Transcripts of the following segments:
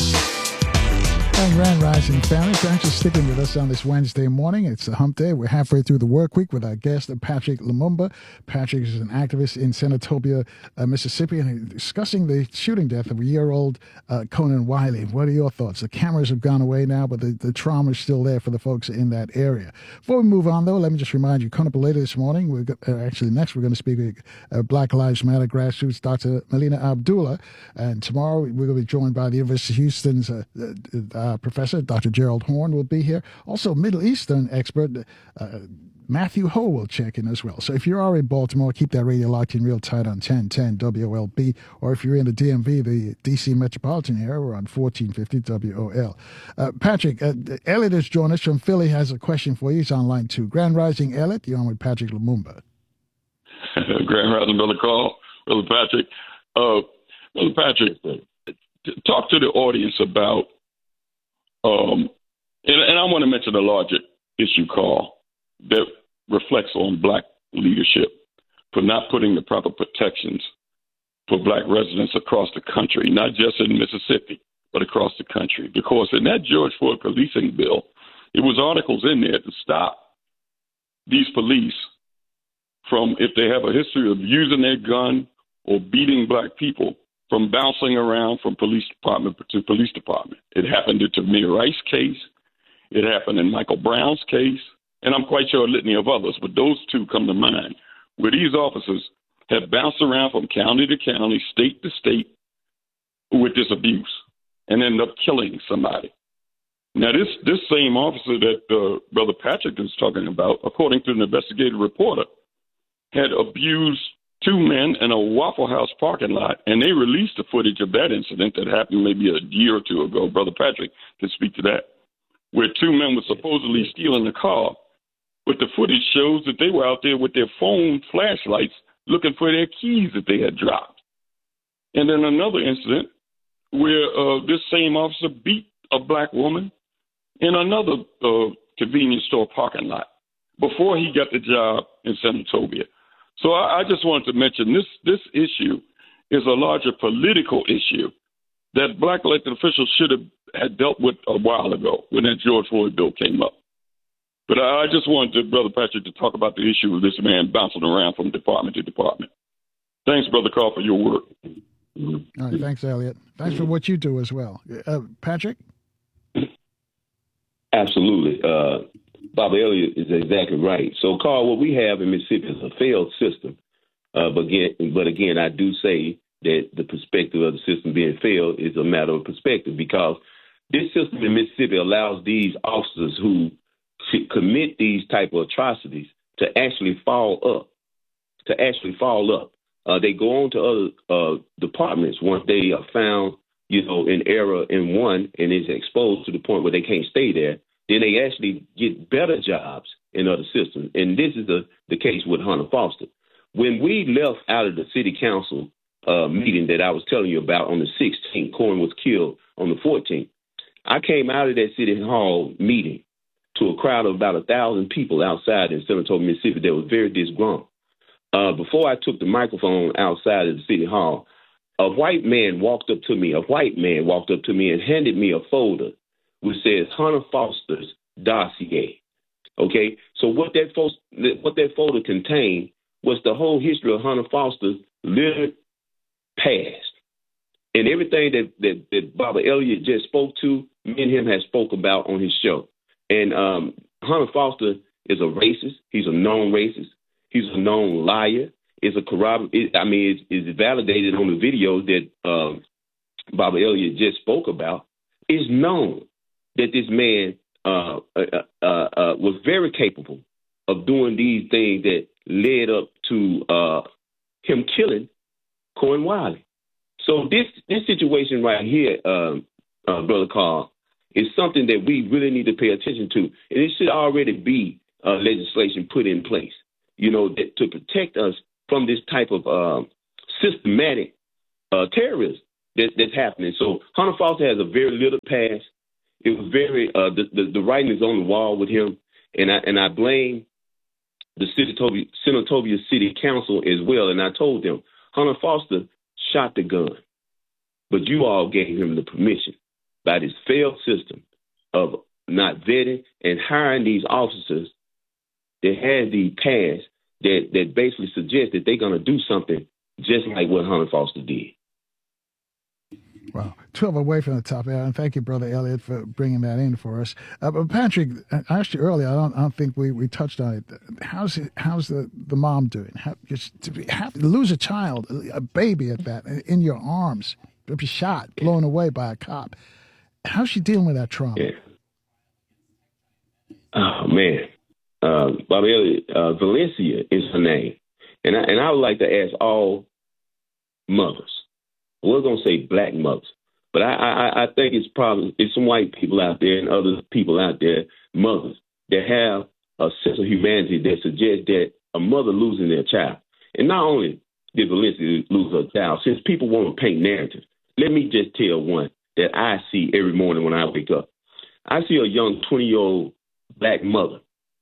And Grand Rising family, thanks for sticking with us on this Wednesday morning. It's a hump day. We're halfway through the work week with our guest, Patrick Lumumba. Patrick is an activist in Senatobia, Mississippi, and discussing the shooting death of a year-old Conan Wiley. What are your thoughts? The cameras have gone away now, but the trauma is still there for the folks in that area. Before we move on, though, let me just remind you, coming up later this morning, next we're going to speak with Black Lives Matter grassroots Dr. Melina Abdullah, and tomorrow we're going to be joined by the University of Houston's Professor Dr. Gerald Horn will be here. Also, Middle Eastern expert Matthew Ho will check in as well. So if you are in Baltimore, keep that radio locked in real tight on 1010 WOLB. Or if you're in the DMV, the DC metropolitan area, we're on 1450 WOL. Patrick, Elliot has joined us from Philly, has a question for you. He's on line 2. Grand Rising, Elliot, you're on with Patrick Lumumba. Grand Rising, Brother Carl, Brother Patrick. Brother Patrick, talk to the audience about and I want to mention a larger issue, Carl, that reflects on black leadership for not putting the proper protections for black residents across the country, not just in Mississippi, but across the country. Because in that George Floyd policing bill, it was articles in there to stop these police from, if they have a history of using their gun or beating black people, from bouncing around from police department to police department. It happened in Tamir Rice's case. It happened in Michael Brown's case. And I'm quite sure a litany of others, but those two come to mind, where these officers have bounced around from county to county, state to state with this abuse and end up killing somebody. Now, this same officer that Brother Patrick is talking about, according to an investigative reporter, had abused 2 men in a Waffle House parking lot, and they released the footage of that incident that happened maybe a year or 2 ago. Brother Patrick can speak to that, where 2 men were supposedly stealing the car, but the footage shows that they were out there with their phone flashlights looking for their keys that they had dropped. And then another incident where this same officer beat a black woman in another convenience store parking lot before he got the job in Senatobia. So I just wanted to mention this issue is a larger political issue that black elected officials should have had dealt with a while ago when that George Floyd bill came up. But I just wanted Brother Patrick to talk about the issue of this man bouncing around from department to department. Thanks, Brother Carl, for your work. All right, thanks, Elliot. Thanks for what you do as well. Patrick? Absolutely. Bobby Elliott is exactly right. So, Carl, what we have in Mississippi is a failed system. But again, I do say that the perspective of the system being failed is a matter of perspective, because this system in Mississippi allows these officers who commit these type of atrocities to actually fall up. They go on to other departments once they are found, in error in one and is exposed to the point where they can't stay there. Then they actually get better jobs in other systems. And this is the case with Hunter Foster. When we left out of the city council meeting that I was telling you about on the 16th, Cohen was killed on the 14th. I came out of that city hall meeting to a crowd of about 1,000 people outside in Senatobia, Mississippi that was very disgruntled. Before I took the microphone outside of the city hall, a white man walked up to me and handed me a folder which says Hunter Foster's dossier. Okay, so what that folder contained was the whole history of Hunter Foster's littered past, and everything that Bobby Elliott just spoke to, me and him have spoke about on his show. And Hunter Foster is a racist. He's a known racist. He's a known liar. It's validated on the video that Bobby Elliott just spoke about. It's known that this man was very capable of doing these things that led up to him killing Conan Wiley. So this situation right here, Brother Carl, is something that we really need to pay attention to. And it should already be legislation put in place, to protect us from this type of systematic terrorism that's happening. So Hunter Foster has a very little past. It was very the writing is on the wall with him, and I blame the Senatobia City Council as well. And I told them Hunter Foster shot the gun, but you all gave him the permission by this failed system of not vetting and hiring these officers that had the past that basically suggest that they're going to do something just like what Hunter Foster did. Wow. 12 away from the top, and thank you, Brother Elliott, for bringing that in for us. But Patrick, I asked you earlier, I don't think we touched on it. How's the mom doing? Just to lose a child, a baby at that, in your arms, to be shot, blown away by a cop. How's she dealing with that trauma? Yeah. Oh, man. Bobby Elliott, Valencia is her name. And I would like to ask all mothers. We're going to say black mothers. But I think it's some white people out there and other people out there, mothers, that have a sense of humanity that suggests that a mother losing their child. And not only did Valencia lose her child, since people want to paint narratives, let me just tell one that I see every morning when I wake up. I see a young 20-year-old black mother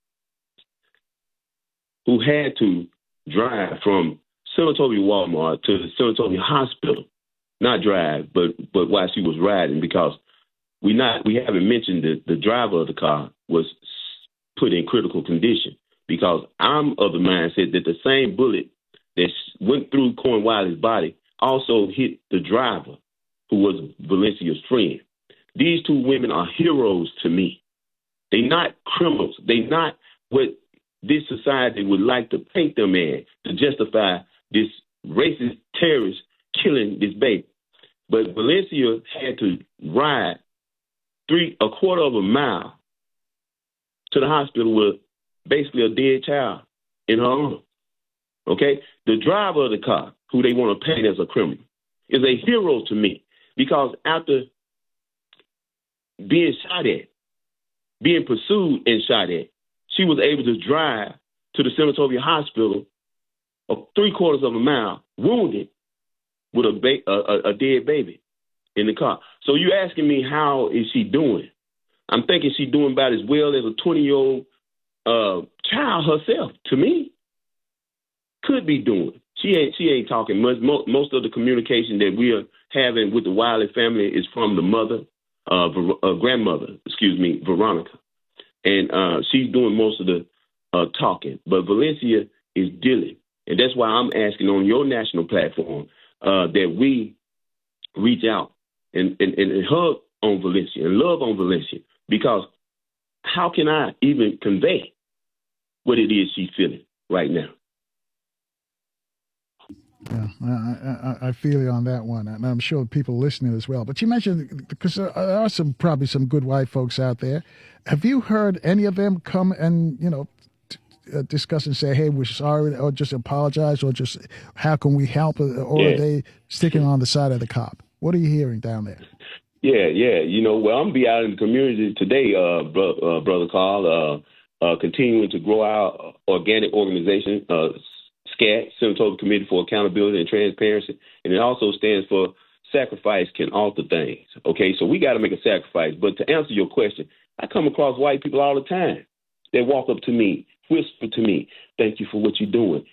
who had to drive from Senatobia Walmart to the Senatobia Hospital. Not drive, but while she was riding, because we haven't mentioned that the driver of the car was put in critical condition, because I'm of the mindset that the same bullet that went through Cornwallis's body also hit the driver, who was Valencia's friend. These two women are heroes to me. They're not criminals. They're not what this society would like to paint them as to justify this racist terrorist killing this baby. But Valencia had to ride a quarter of a mile to the hospital with basically a dead child in her arms. Okay? The driver of the car, who they want to paint as a criminal, is a hero to me, because after being shot at, being pursued and shot at, she was able to drive to the Senatobia Hospital of 3/4 of a mile, wounded, with a dead baby in the car. So you asking me, how is she doing? I'm thinking she's doing about as well as a 20-year-old child herself, to me, could be doing. She ain't talking much. Most of the communication that we are having with the Wiley family is from the mother, grandmother, Veronica. And she's doing most of the talking. But Valencia is dealing. And that's why I'm asking on your national platform that we reach out and hug on Valencia and love on Valencia, because how can I even convey what it is she's feeling right now? Yeah, I feel you on that one, and I'm sure people listening as well. But you mentioned, because there are probably some good white folks out there. Have you heard any of them come and discuss and say, "Hey, we're sorry," or just apologize, or just how can we help, or are they sticking on the side of the cop? What are you hearing down there? Yeah. Well, I'm gonna be out in the community today, Brother Carl, continuing to grow our organic organization, SCAT, Senatobia Committee for Accountability and Transparency, and it also stands for Sacrifice Can Alter Things. Okay, so we got to make a sacrifice. But to answer your question, I come across white people all the time. They walk up to me, whisper to me, "Thank you for what you're doing.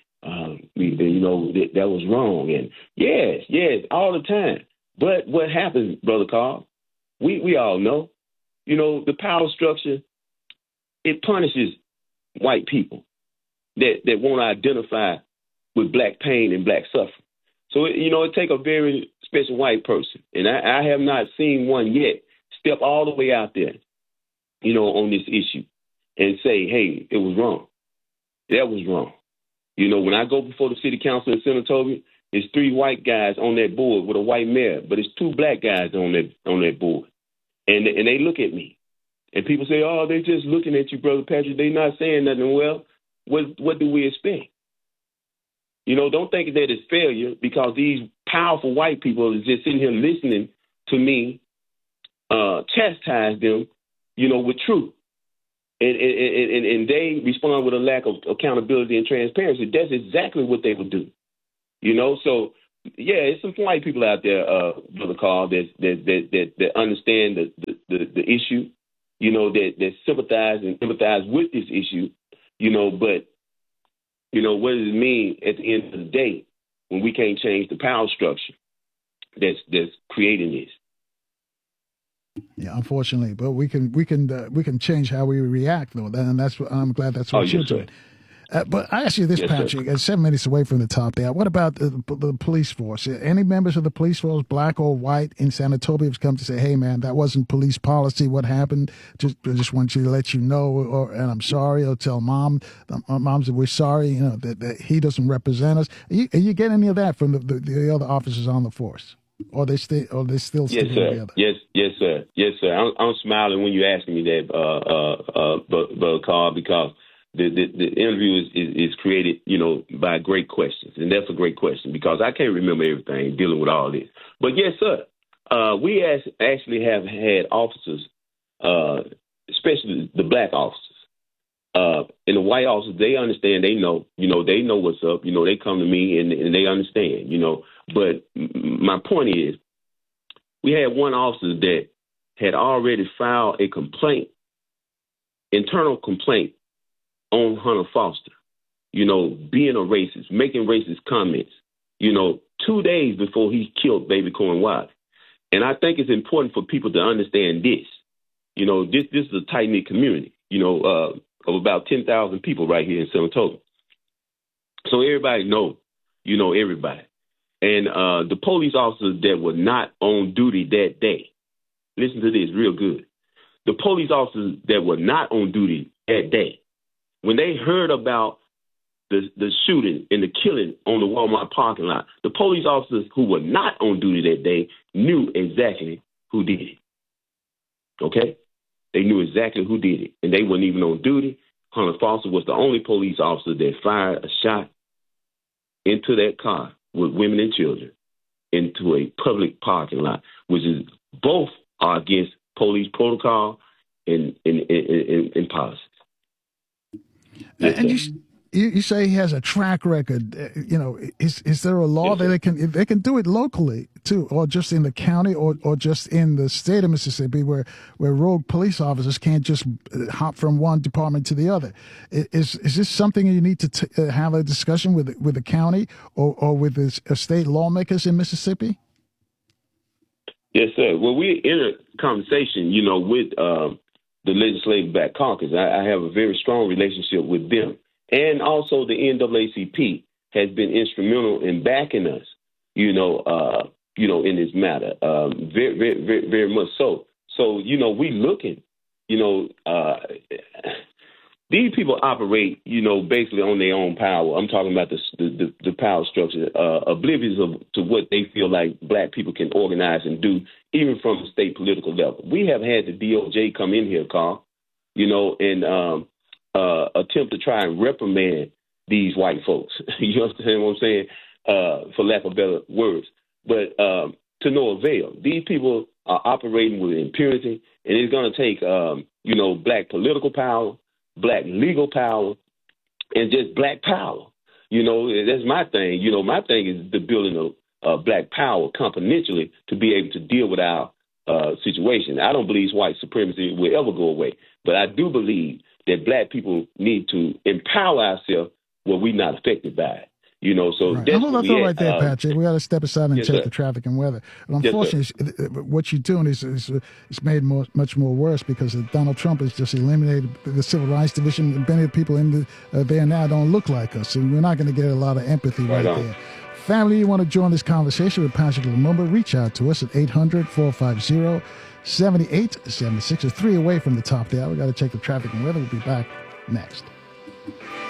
That was wrong." And yes, all the time. But what happens, Brother Carl? We all know. The power structure, it punishes white people that won't identify with black pain and black suffering. So, it takes a very special white person. And I have not seen one yet step all the way out there, on this issue and say, "Hey, it was wrong. That was wrong." When I go before the city council in Senatobia, it's 3 white guys on that board with a white mayor, but it's 2 black guys on that board. And they look at me. And people say, "Oh, they're just looking at you, Brother Patrick. They're not saying nothing." Well, what do we expect? Don't think that it's failure, because these powerful white people is just sitting here listening to me chastise them, with truth. And they respond with a lack of accountability and transparency. That's exactly what they would do. So it's some white people out there, Brother Carl, that understand the issue, that sympathize and empathize with this issue, but what does it mean at the end of the day when we can't change the power structure that's creating this? Yeah, unfortunately, but we can change how we react though, and that's what I'm glad that's what you're doing. But I ask you this, Patrick, at 7 minutes away from the top there, what about the police force? Any members of the police force, black or white, in Senatobia have come to say, hey, man, that wasn't police policy. What happened? I just want you to let you know, and I'm sorry, or tell mom that we're sorry, that he doesn't represent us. Are you getting any of that from the other officers on the force? Or they still yes, sir. Together? Yes, sir. Yes, sir. I'm smiling when you're asking me that, Brother Carl, because the interview is created, by great questions, and that's a great question because I can't remember everything dealing with all this. But yes, sir, we actually have had officers, especially the black officers, and the white officers. They understand. They know. They know what's up. They come to me and they understand. But my point is, we had one officer that had already filed a internal complaint on Hunter Foster, being a racist, making racist comments, 2 days before he killed baby Corn Wiley. And I think it's important for people to understand this. This is a tight-knit community, of about 10,000 people right here in Senatobia. So everybody knows, everybody. And the police officers that were not on duty that day, listen to this real good. The police officers that were not on duty that day, when they heard about the shooting and the killing on the Walmart parking lot, the police officers who were not on duty that day knew exactly who did it. Okay? They knew exactly who did it, and they weren't even on duty. Hunter Foster was the only police officer that fired a shot into that car with women and children into a public parking lot, which is both are against police protocol and policy. Yes, and you say he has a track record. Is there a law that they can do it locally too, or just in the county, or just in the state of Mississippi, where rogue police officers can't just hop from one department to the other? Is this something you need to have a discussion with the county or with the state lawmakers in Mississippi? Yes, sir. Well, we're in a conversation, with the Legislative Black Caucus. I have a very strong relationship with them. And also the NAACP has been instrumental in backing us, in this matter, very, very, very, very much so. So, we looking, these people operate, basically on their own power. I'm talking about the power structure, oblivious to what they feel like black people can organize and do, even from the state political level. We have had the DOJ come in here, Carl, and attempt to try and reprimand these white folks. You understand what I'm saying? For lack of better words. But to no avail. These people are operating with impunity, and it's going to take, black political power, black legal power, and just black power. That's my thing. My thing is the building of black power confidentially to be able to deal with our situation. I don't believe white supremacy will ever go away, but I do believe that black people need to empower ourselves where we're not affected by it. So right. That's hold on right there, Patrick. We got to step aside and yes, check sir. the traffic and weather. But unfortunately, what you're doing is it's made much more worse because Donald Trump has just eliminated the Civil Rights Division. Many people in there now don't look like us, and we're not going to get a lot of empathy right there. Family, you want to join this conversation with Patrick Lumumba, reach out to us at 800-450-7876. It's 3 away from the top there. We got to check the traffic and weather. We'll be back next.